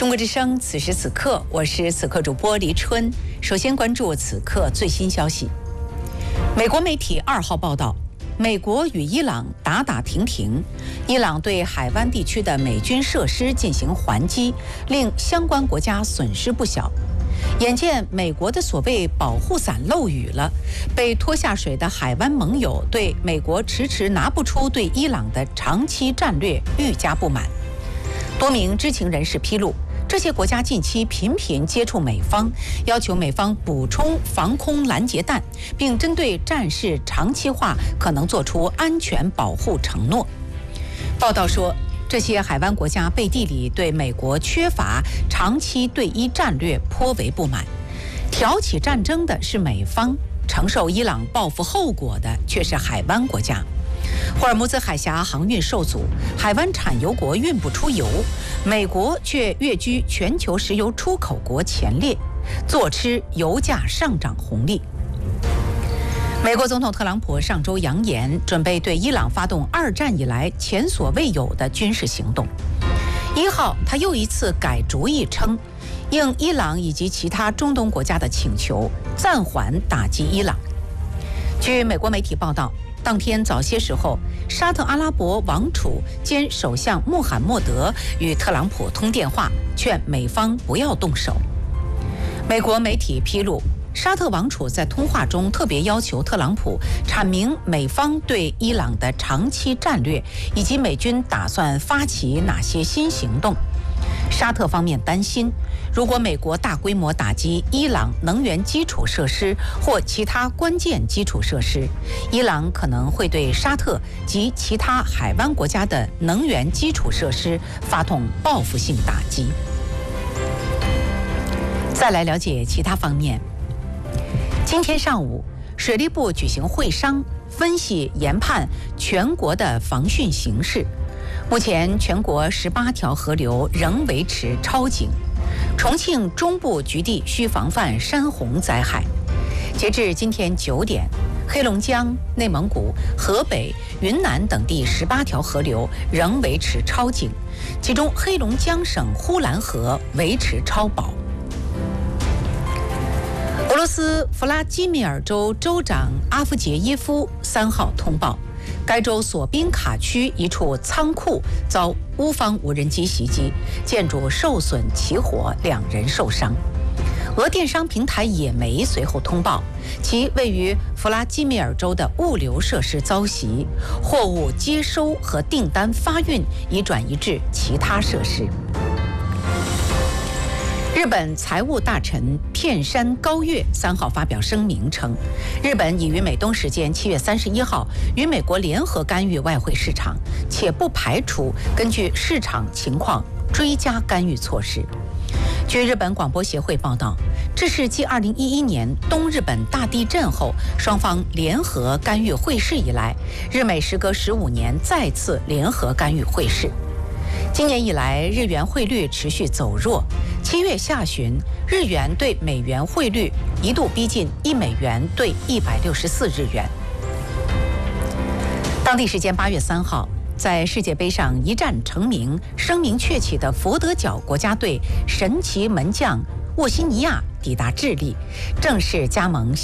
中国之声，此时此刻，我是此刻主播黎春。首先关注此刻最新消息。美国媒体2号报道，美国与伊朗打停停，伊朗对海湾地区的美军设施进行还击，令相关国家损失不小。眼见美国的所谓保护伞漏雨了，被拖下水的海湾盟友对美国迟迟拿不出对伊朗的长期战略愈加不满。多名知情人士披露，这些国家近期频频接触美方，要求美方补充防空拦截弹，并针对战事长期化可能做出安全保护承诺。报道说，这些海湾国家背地里对美国缺乏长期对伊战略颇为不满，挑起战争的是美方，承受伊朗报复后果的却是海湾国家。霍尔木兹海峡航运受阻，海湾产油国运不出油，美国却跃居全球石油出口国前列，坐吃油价上涨红利。美国总统特朗普上周扬言，准备对伊朗发动2战以来前所未有的军事行动。1号，他又一次改主意称，应伊朗以及其他中东国家的请求，暂缓打击伊朗。据美国媒体报道，当天早些时候，沙特阿拉伯王储兼首相穆罕默德与特朗普通电话，劝美方不要动手。美国媒体披露，沙特王储在通话中特别要求特朗普阐明美方对伊朗的长期战略，以及美军打算发起哪些新行动。沙特方面担心，如果美国大规模打击伊朗能源基础设施或其他关键基础设施，伊朗可能会对沙特及其他海湾国家的能源基础设施发动报复性打击。再来了解其他方面。今天上午，水利部举行会商，分析研判全国的防汛形势。目前全国18条河流仍维持超警，重庆中部局地需防范山洪灾害。截至今天9点，黑龙江、内蒙古、河北、云南等地18条河流仍维持超警，其中黑龙江省呼兰河维持超保。俄罗斯弗拉基米尔州州长阿夫杰耶夫3号通报，该州索宾卡区一处仓库遭乌方无人机袭击，建筑受损起火，2人受伤。俄电商平台野媒随后通报，其位于弗拉基米尔州的物流设施遭袭，货物接收和订单发运已转移至其他设施。日本财务大臣片山高月3号发表声明称，日本已于美东时间7月31号与美国联合干预外汇市场，且不排除根据市场情况追加干预措施。据日本广播协会报道，这是继2011年东日本大地震后双方联合干预汇市以来，日美时隔15年再次联合干预汇市。今年以来，日元汇率持续走弱。7月下旬，日元对美元汇率一度逼近1美元兑164日元。当地时间8月3号，在世界杯上一战成名、声名鹊起的佛得角国家队神奇门将沃西尼亚抵达智利，正式加盟